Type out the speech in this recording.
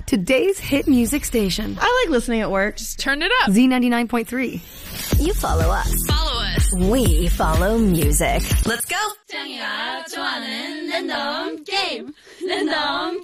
today's hit music station. I like listening at work. Just turn it up. Z99.3. You follow us. Follow us. We follow music. Let's go. 짱이가 좋아하는 랜덤 게임. 랜덤